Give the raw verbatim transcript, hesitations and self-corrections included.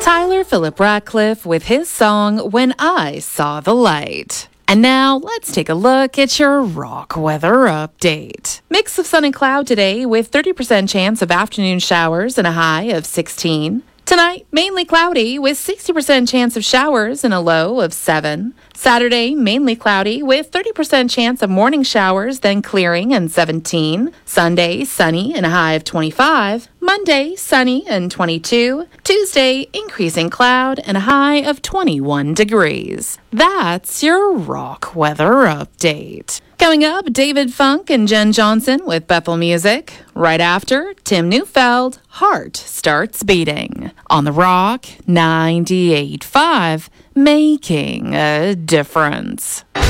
Tyler Philip Ratcliffe with his song When I Saw the Light. And now, let's take a look at your rock weather update. Mix of sun and cloud today with thirty percent chance of afternoon showers and a high of sixteen. Tonight, mainly cloudy with sixty percent chance of showers and a low of seven. Saturday, mainly cloudy with thirty percent chance of morning showers, then clearing and seventeen. Sunday, sunny and a high of twenty-five. Monday, sunny and twenty-two. Tuesday, increasing cloud and a high of twenty-one degrees. That's your rock weather update. Coming up, David Funk and Jen Johnson with Bethel Music. Right after, Tim Neufeld, Heart Starts Beating. On the Rock ninety-eight point five, making a difference.